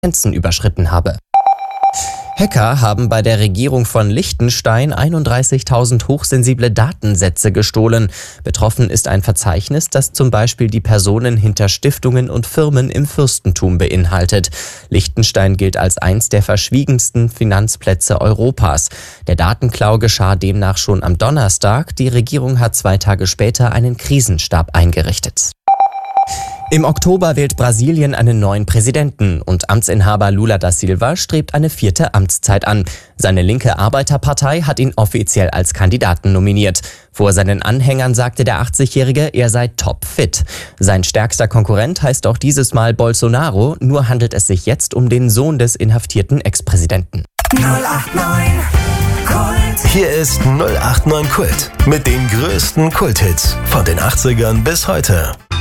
Grenzen überschritten habe. Hacker haben bei der Regierung von Liechtenstein 31.000 hochsensible Datensätze gestohlen. Betroffen ist ein Verzeichnis, das zum Beispiel die Personen hinter Stiftungen und Firmen im Fürstentum beinhaltet. Liechtenstein gilt als eins der verschwiegensten Finanzplätze Europas. Der Datenklau geschah demnach schon am Donnerstag. Die Regierung hat 2 Tage später einen Krisenstab eingerichtet. Im Oktober wählt Brasilien einen neuen Präsidenten und Amtsinhaber Lula da Silva strebt eine 4. Amtszeit an. Seine linke Arbeiterpartei hat ihn offiziell als Kandidaten nominiert. Vor seinen Anhängern sagte der 80-Jährige, er sei topfit. Sein stärkster Konkurrent heißt auch dieses Mal Bolsonaro, nur handelt es sich jetzt um den Sohn des inhaftierten Ex-Präsidenten. 089 Kult. Hier ist 089 Kult mit den größten Kulthits von den 80ern bis heute.